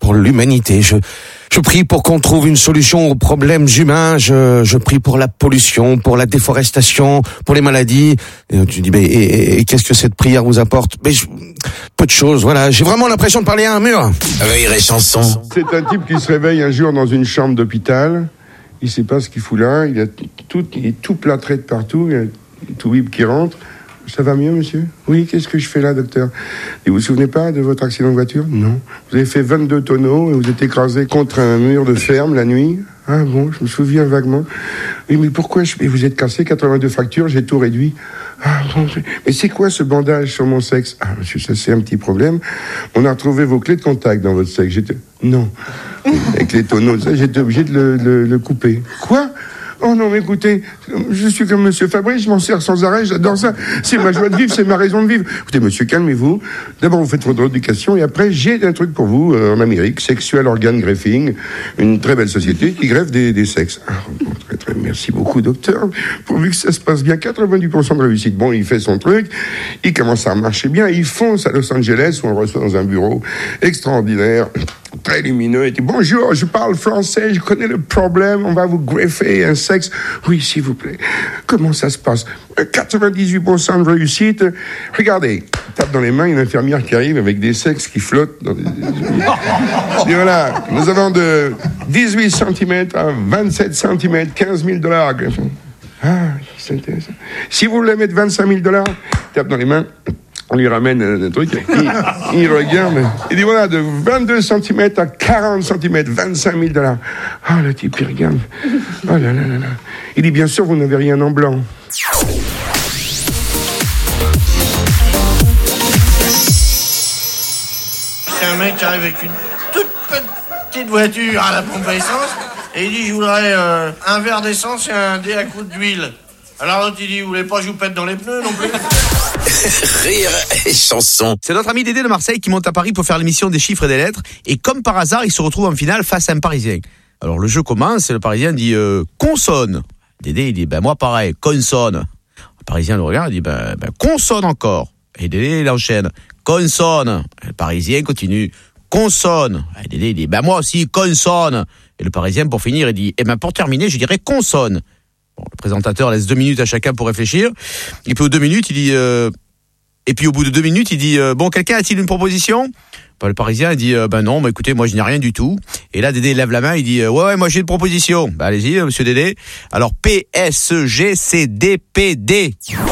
pour l'humanité. Je prie pour qu'on trouve une solution aux problèmes humains. Je prie pour la pollution, pour la déforestation, pour les maladies. Et tu dis, et qu'est-ce que cette prière vous apporte? Peu de choses, voilà. J'ai vraiment l'impression de parler à un mur. Rire et chanson. C'est un type qui se réveille un jour dans une chambre d'hôpital. Il sait pas ce qu'il fout là. Il est tout plâtré de partout. Il y a tout bip qui rentre. Ça va mieux, monsieur? Oui, qu'est-ce que je fais là, docteur? Et vous vous souvenez pas de votre accident de voiture? Non. Vous avez fait 22 tonneaux et vous êtes écrasé contre un mur de ferme la nuit? Ah bon, je me souviens vaguement. Oui, mais pourquoi et vous êtes cassé, 82 fractures, j'ai tout réduit. Ah bon, mais c'est quoi ce bandage sur mon sexe? Ah, monsieur, ça c'est un petit problème. On a retrouvé vos clés de contact dans votre sexe. Non. Avec les tonneaux, ça, j'étais obligé de le couper. Quoi? Oh non, mais écoutez, je suis comme monsieur Fabrice, je m'en sers sans arrêt, j'adore ça. C'est ma joie de vivre, c'est ma raison de vivre. Écoutez, monsieur, calmez-vous. D'abord, vous faites votre éducation et après, j'ai un truc pour vous en Amérique, Sexual Organ Greffing, une très belle société qui greffe des sexes. Ah, bon, très, merci beaucoup, docteur. Pourvu que ça se passe bien, 90% de réussite. Bon, il fait son truc, il commence à marcher bien, il fonce à Los Angeles où on le reçoit dans un bureau extraordinaire, très lumineux. Il dit, bonjour, je parle français, je connais le problème, on va vous greffer un sexe. Oui, s'il vous plaît. Comment ça se passe? 98% de réussite. Regardez, il tape dans les mains une infirmière qui arrive avec des sexes qui flottent. Et voilà, nous avons de 18 cm à 27 cm, $15,000. Ah, c'est intéressant. Si vous voulez mettre $25,000, tape dans les mains. On lui ramène un truc, il regarde, il dit voilà, de 22 cm à 40 cm, $25,000. Ah, le type, il regarde. Oh là là là là. Il dit bien sûr, vous n'avez rien en blanc. C'est un mec qui arrive avec une toute petite voiture à la pompe à essence, et il dit je voudrais un verre d'essence et un dé à coups d'huile. Alors l'autre il dit vous voulez pas que je vous pète dans les pneus non plus? Rire et chanson. C'est notre ami Dédé de Marseille qui monte à Paris pour faire l'émission des chiffres et des lettres. Et comme par hasard, il se retrouve en finale face à un Parisien. Alors le jeu commence et le Parisien dit consonne. Dédé il dit moi pareil, consonne. Le Parisien le regarde et dit consonne encore. Et Dédé il enchaîne consonne. Et le Parisien continue consonne. Et Dédé il dit moi aussi consonne. Et le Parisien pour finir il dit pour terminer je dirais consonne. Bon, le présentateur laisse 2 minutes à chacun pour réfléchir. Et puis au bout de 2 minutes, il dit bon, quelqu'un a-t-il une proposition? Le Parisien il dit non, écoutez, moi je n'ai rien du tout. Et là Dédé lève la main, il dit ouais, moi j'ai une proposition. Allez-y, monsieur Dédé. Alors PSGCDPD.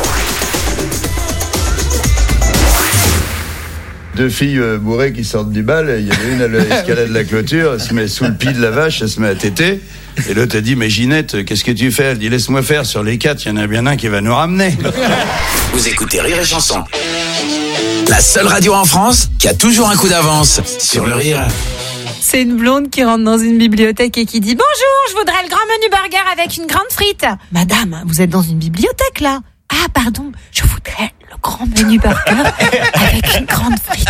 2 filles bourrées qui sortent du bal, il y en a une à l'escalade de la clôture, elle se met sous le pied de la vache, elle se met à téter. Et l'autre a dit mais Ginette, qu'est-ce que tu fais? Elle dit laisse-moi faire, sur les 4, il y en a bien un qui va nous ramener. Vous écoutez Rire et chanson. La seule radio en France qui a toujours un coup d'avance sur le rire. C'est une blonde qui rentre dans une bibliothèque et qui dit « Bonjour, je voudrais le grand menu burger avec une grande frite. » « Madame, vous êtes dans une bibliothèque là. »« Ah, pardon, je voudrais le grand menu burger avec une grande frite. »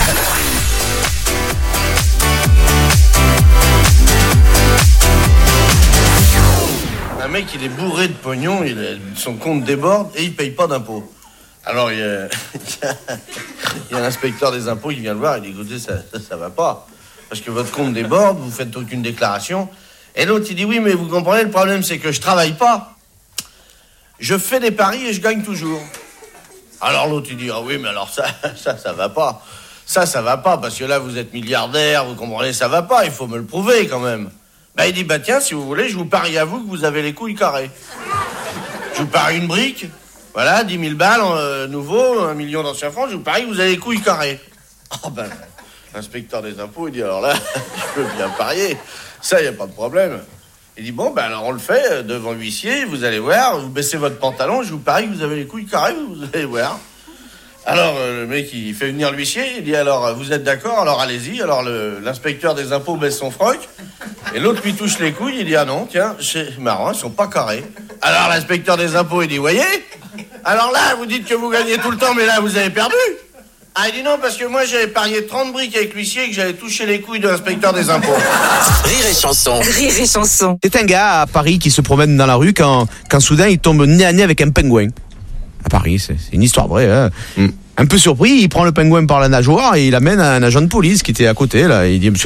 Un mec il est bourré de pognon, son compte déborde et il paye pas d'impôts. Alors il y a l'inspecteur des impôts qui vient le voir, il dit écoutez ça va pas. Parce que votre compte déborde, vous faites aucune déclaration. Et l'autre, il dit, oui, mais vous comprenez, le problème, c'est que je travaille pas. Je fais des paris et je gagne toujours. Alors l'autre, il dit, ah oui, mais alors ça va pas. Ça va pas, parce que là, vous êtes milliardaire, vous comprenez, ça va pas, il faut me le prouver, quand même. Il dit, tiens, si vous voulez, je vous parie à vous que vous avez les couilles carrées. Je vous parie une brique, voilà, 10 000 balles, nouveau, 1 million d'anciens francs, je vous parie que vous avez les couilles carrées. Oh l'inspecteur des impôts, il dit, alors là, je peux bien parier. Ça, il n'y a pas de problème. Il dit, alors on le fait devant l'huissier, vous allez voir, vous baissez votre pantalon, je vous parie que vous avez les couilles carrées, vous allez voir. Alors, le mec, il fait venir l'huissier, il dit, alors, vous êtes d'accord, alors allez-y. Alors, l'inspecteur des impôts baisse son froc, et l'autre lui touche les couilles, il dit, ah non, tiens, c'est marrant, ils sont pas carrés. Alors, l'inspecteur des impôts, il dit, voyez, alors là, vous dites que vous gagnez tout le temps, mais là, vous avez perdu. Ah, il dit non, parce que moi, j'avais parié 30 briques avec l'huissier et que j'avais touché les couilles de l'inspecteur des impôts. Rire et chanson. Rire et chanson. C'est un gars à Paris qui se promène dans la rue quand soudain il tombe nez à nez avec un pingouin. À Paris, c'est une histoire vraie. Hein. Un peu surpris, il prend le pingouin par la nageoire et il amène à un agent de police qui était à côté. Là. Il dit,